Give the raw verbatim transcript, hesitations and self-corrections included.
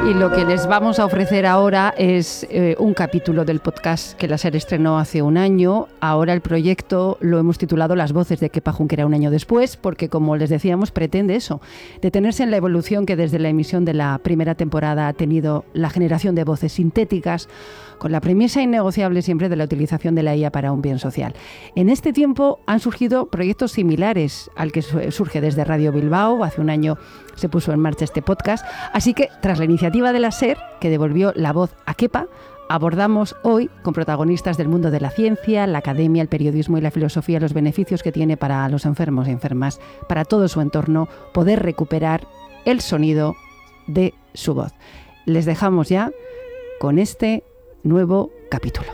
Y lo que les vamos a ofrecer ahora es eh, un capítulo del podcast que la SER estrenó hace un año. Ahora el proyecto lo hemos titulado Las voces de Kepa Junquera un año después, porque, como les decíamos, pretende eso, detenerse en la evolución que desde la emisión de la primera temporada ha tenido la generación de voces sintéticas, con la premisa innegociable siempre de la utilización de la I A para un bien social. En este tiempo han surgido proyectos similares al que surge desde Radio Bilbao. Hace un año se puso en marcha este podcast. Así que, tras la iniciativa de la SER, que devolvió la voz a Kepa, abordamos hoy, con protagonistas del mundo de la ciencia, la academia, el periodismo y la filosofía, los beneficios que tiene para los enfermos y enfermas, para todo su entorno, poder recuperar el sonido de su voz. Les dejamos ya con este nuevo capítulo.